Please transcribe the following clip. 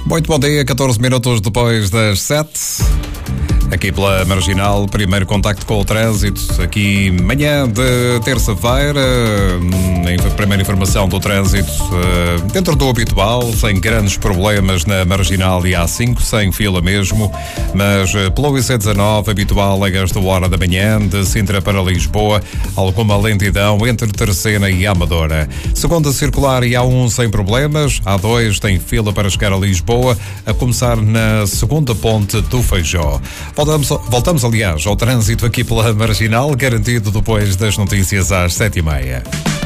Muito bom dia, 14 minutos depois das 7. Aqui pela Marginal, primeiro contacto com o trânsito, aqui manhã de terça-feira, primeira informação do trânsito dentro do habitual, sem grandes problemas na Marginal e A5, sem fila mesmo, mas pelo IC19 habitual a esta hora da manhã, de Sintra para Lisboa, alguma lentidão entre Terceira e Amadora. Segunda circular e A1 sem problemas, A2 tem fila para chegar a Lisboa, a começar na segunda ponte do Feijó. Voltamos, aliás, ao trânsito aqui pela Marginal, garantido depois das notícias às 7h30.